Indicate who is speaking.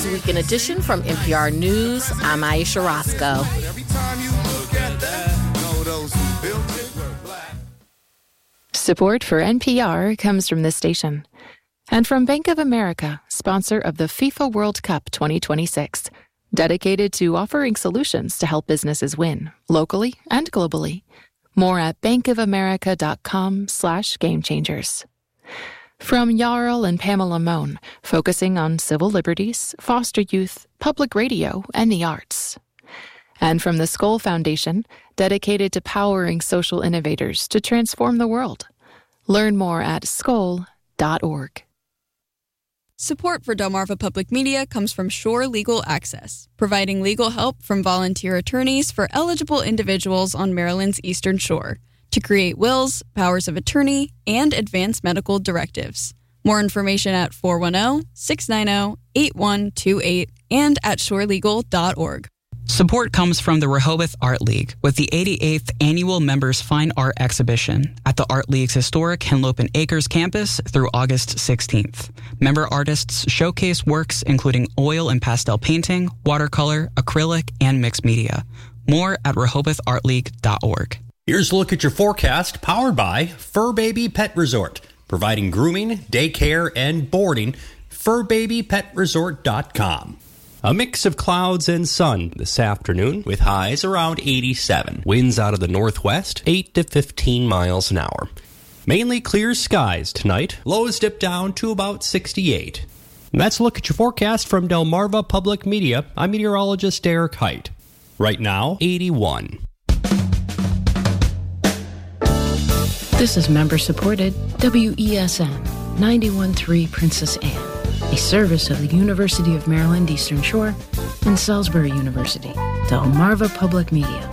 Speaker 1: Weekend Edition from NPR News. I'm Aisha Roscoe.
Speaker 2: Support for NPR comes from this station and from Bank of America, sponsor of the FIFA World Cup 2026, dedicated to offering solutions to help businesses win locally and globally. More at bankofamerica.com/gamechangers. From Jarl and Pamela Mohn, focusing on civil liberties, foster youth, public radio, and the arts. And from the Skoll Foundation, dedicated to powering social innovators to transform the world. Learn more at skoll.org.
Speaker 3: Support for Delmarva Public Media comes from Shore Legal Access, providing legal help from volunteer attorneys for eligible individuals on Maryland's Eastern Shore to create wills, powers of attorney, and advance medical directives. More information at 410-690-8128 and at shorelegal.org.
Speaker 4: Support comes from the Rehoboth Art League with the 88th Annual Members Fine Art Exhibition at the Art League's historic Henlopen Acres campus through August 16th. Member artists showcase works including oil and pastel painting, watercolor, acrylic, and mixed media. More at RehobothArtLeague.org.
Speaker 5: Here's a look at your forecast, powered by Fur Baby Pet Resort, providing grooming, daycare, and boarding. FurBabyPetResort.com. A mix of clouds and sun this afternoon with highs around 87. Winds out of the northwest, 8 to 15 miles an hour. Mainly clear skies tonight. Lows dip down to about 68. And that's a look at your forecast from Delmarva Public Media. I'm meteorologist Derek Height. Right now, 81.
Speaker 6: This is member-supported WESN 91.3 Princess Anne, a service of the University of Maryland Eastern Shore and Salisbury University, Delmarva Public Media.